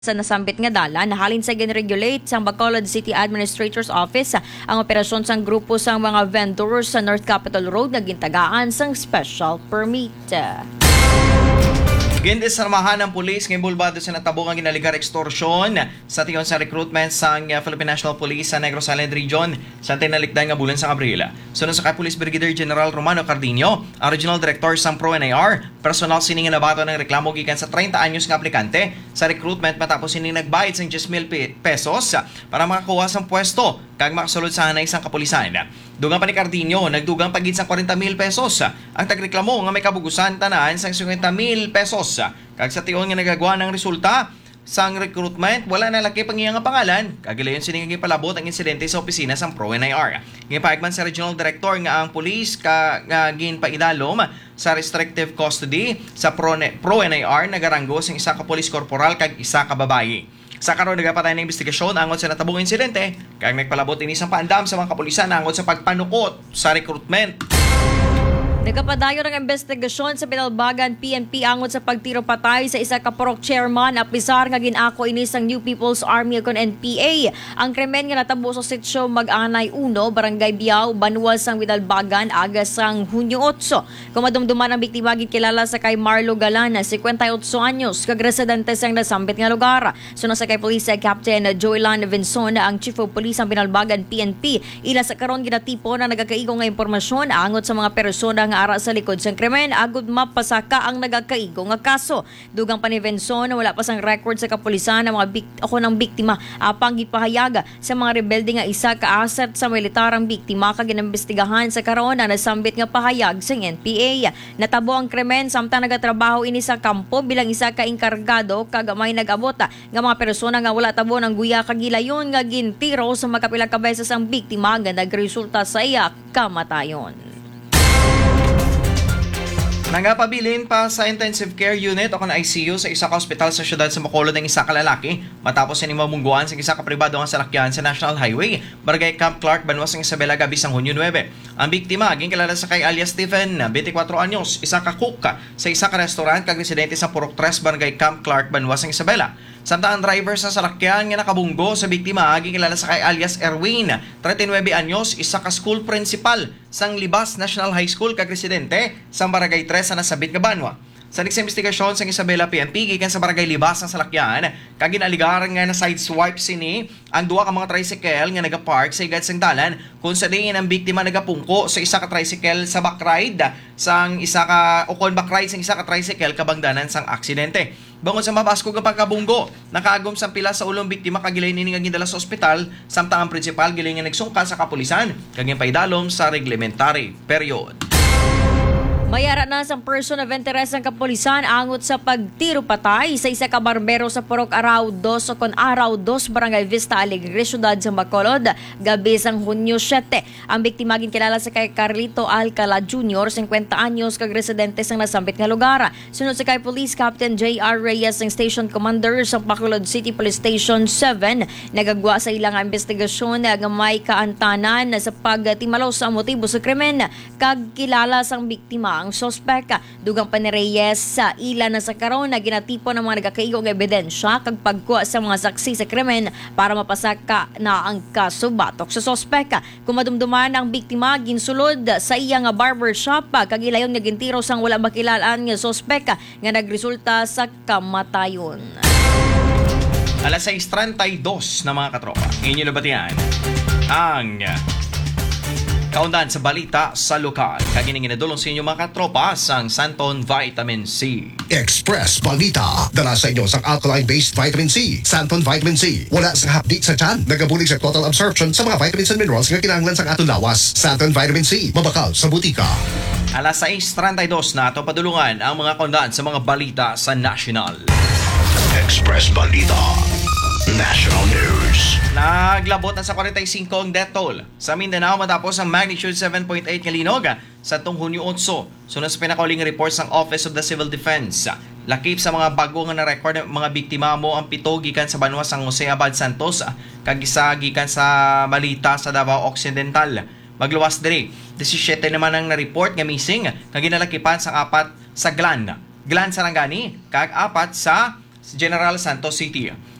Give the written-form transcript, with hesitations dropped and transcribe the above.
Sa nasambit nga dalan, nahalin sa gin-regulate sa Bacolod City Administrator's Office ang operasyon sang grupo sang mga vendors sa North Capitol Road na gintagaan sang special permit. Gindisarmahan ng pulis ng bulbado sa natabong ang ginaligar extorsyon sa tiyon sa recruitment sa Philippine National Police sa Negros Island Region sa tinalikdan nga bulan sa Abril. Sunod sa Police Brigadier General Romano Cardino, ang Regional Director sa Pro-NAR, personal sining nabato ng reklamo gikan sa 30 anyos nga aplikante sa recruitment matapos sining nagbayad sa 10,000 pesos para makakuha sa pwesto kag makasulod sa hanay isang kapulisan. Dugang pa ni Cardino, nagdugang pagid sa 40,000 pesos. Ang tagreklamo nga may kabugusan tanan sa 50,000 pesos. Kag sa tiyon nga nagagawa ng resulta sang recruitment, wala na laki pangiyang nga pangalan. Kagilayon sininging palabot ang insidente sa opisina sang Pro-NAR. Ngipahagman sa Regional Director nga ang pulis ginpaidalom sa restrictive custody sa Pro-NAR nagaranggo sang isa ka police corporal kag isa ka babayi. Sa karon nagapatay ng investigasyon angon sa natabong insidente, kag nagpalabot ini sang paandam sa mga kapulisan angon sa pagpanukot sa recruitment. Nagapadayon ng investigasyon sa Pinalbagan PNP angon sa pagtiro patay sa isa ka purok chairman at pisar nga ginako ini sang New People's Army kon NPA. Ang krimen nga natabo sa sitio Mag-anay 1, Barangay Biao, Banuas sang Pinalbagan agas sang Hunyo 8. Kumadumduman ang biktima gikilala sa kay Marlo Galana, 58 anyos, kag residente sang nasambit nga lugar. Sunod sa kay Police Captain Joylan Vinson, ang Chief of Police ang Pinalbagan PNP, ila sa karon ginatipo na nagakaigo nga impormasyon angot sa mga persona nga ara sa likod sang krimen agud mapasaka ang nagakaigo nga kaso. Dugang pa ni Vinson na wala pa sang record sa kapulisan ng mga ng biktima apang gipahayaga sa mga rebelde nga isa ka asset sa militar ang biktima kag ginambestigahan sa karon na nasambit nga pahayag sang NPA. Natabo ang krimen samtang nagatrabaho ini sa kampo bilang isa ka enkargado kag may nag-abot nga mga persona nga wala tabo ng guya kag gilayon nga gintiro sa makapila ka beses ang biktima nga nagresulta sa iya kamatayon. Nangapabilin pa sa intensive care unit o kan ICU sa isa ka ospital sa syudad sa Bacolod ng isa ka lalaki matapos sining mamungguan sa isa ka pribado nga salakyan sa National Highway, Barangay Camp Clark, Banuas ng Isabela, gabi sang Hunyo 9. Ang biktima ginkalala sa kay alias Stephen, 24 anyos, isa ka cook sa isa ka restaurant kag residente sa Purok 3, Barangay Camp Clark, Banuas ng Isabela. Samtang ang driver sa salakyan nga nakabunggo sa biktima ginkalala sa kay alias Erwin, 39 anyos, isa ka school principal sang Libas National High School kag residente sa Barangay 3 sa nasabit nga Banwa. Sa next investigasyon sa Isabela PNP gikan sa Barangay Libas ng salakyan, kag ginaligaran nga na sideswipe sini ang duha ka mga tricycle nga nagapark sa igad sang dalan kung sa diin ang biktima nagapungko sa isa ka tricycle sa backride sang isa ka ukon backride sang isa ka tricycle kabangdanan sang aksidente. Bangon sa mabasko nga pagkabunggo, nakaagom sa pila sa ulong biktima kagilay nini nga gidala sa ospital samtang ang principal gilay nga nagsungka sa kapulisan kag paidalom sa reglementary period. Mayara na sa person of interest ng kapulisan angot sa pagtiro patay sa isa ka barbero sa Purok Araw 2 o kon Araw 2, Barangay Vista Alegre, syudad sa Bacolod, gabi sang Hunyo 7. Ang biktima ginkilala sa kay Carlito Alcala Jr., 50 anyos, kag residente sang nasambit nga lugar. Sunod sa kay Police Captain J.R. Reyes ng Station Commander sa Bacolod City Police Station 7, nagagwa sa ilang investigasyon nga may kaantanan sa pagtimalaw sa motibo sa krimen kag kilala sang biktima ang sospek. Dugang pa ni Reyes sa ila na sa karon na ginatipo ng mga nagakaigo ng ebidensya kag pagkuha sa mga saksi sa krimen para mapasaka na ang kaso batok sa sospek. Kumadumduman ang biktima ginsulod sa iya nga barbershop kag ilayon nga gintiro sang wala makilalaan nga sospek nga nagresulta sa kamatayon. Alas 6:32 na mga katropa. Inyo na batian ang kaundan sa balita sa lokal. Kagining inadulong sa inyo mga katropa sang Santon Vitamin C. Express Balita. Dala sa inyo sang alkaline-based vitamin C. Santon Vitamin C. Wala sa hapdi sa tiyan. Nagabulig sa total absorption sa mga vitamins and minerals nga kinahanglan sa atong lawas. Santon Vitamin C. Mabakal sa butika. Alas 6:32 na ito padulungan ang mga kaundan sa mga balita sa National. Express Balita. National News. Naglabot na sa 45 ang death toll sa Mindanao matapos ang magnitude 7.8 nga linog sa tong Hunyo 8. Sunod sa pinakaling reports ng Office of the Civil Defense. Lakip sa mga bago nga na-record ng mga biktima mo ang 7 gikan sa Banwa San Jose Abad Santos kag isa gikan sa Malita sa Davao Occidental. Magluwas diri 17 naman ang na-report nga missing nga ginalakipan sa 4 sa Glan Sarangani kag 4 sa sa General Santos City.